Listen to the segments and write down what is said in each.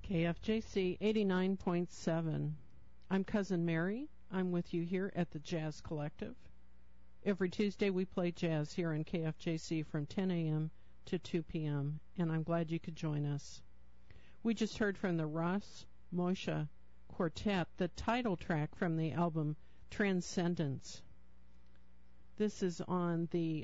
KFJC 89.7. I'm Cousin Mary. I'm with you here at the Jazz Collective. Every Tuesday we play jazz here in KFJC from 10 a.m. to 2 p.m., and I'm glad you could join us. We just heard from the Ras Moshe Quartet, the title track from the album Transcendence. This is on the,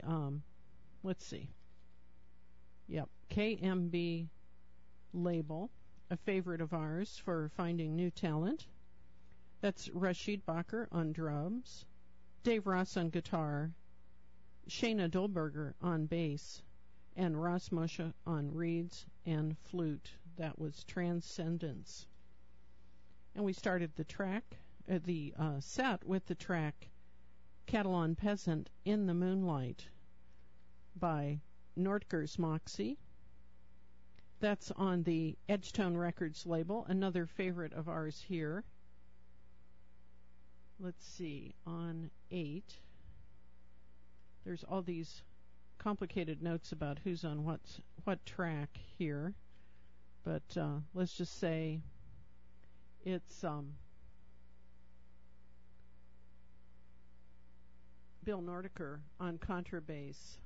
KMB label, a favorite of ours for finding new talent. That's Rashid Baker on drums, Dave Ross on guitar, Shayna Dolberger on bass, and Ras Moshe on reeds and flute. That was Transcendence. And we started the set with the track Catalan Peasant in the Moonlight by Nordgers Moxie. That's on the Edgetone Records label, another favorite of ours here. Let's see, on 8, there's all these complicated notes about who's on what track here, but let's just say it's Bill Nordiker on contrabass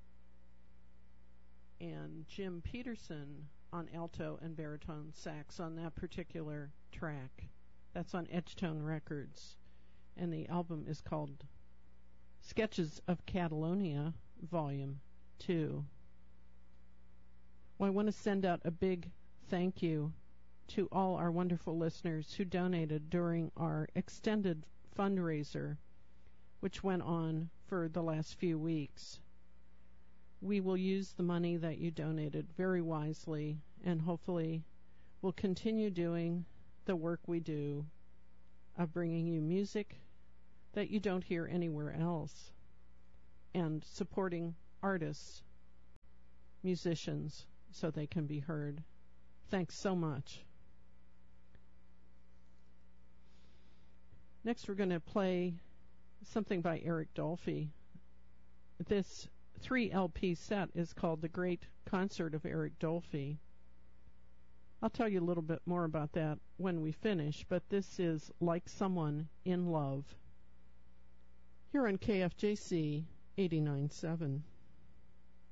and Jim Peterson on alto and baritone sax on that particular track. That's on Edgetone Records, and the album is called Sketches of Catalonia, Volume 2. Well, I want to send out a big thank you to all our wonderful listeners who donated during our extended fundraiser, which went on for the last few weeks. We will use the money that you donated very wisely, and hopefully we'll continue doing the work we do of bringing you music that you don't hear anywhere else, and supporting artists, musicians, so they can be heard. Thanks so much. Next we're going to play something by Eric Dolphy. This 3-LP set is called The Great Concert of Eric Dolphy. I'll tell you a little bit more about that when we finish, but this is Like Someone in Love, here on KFJC 89.7.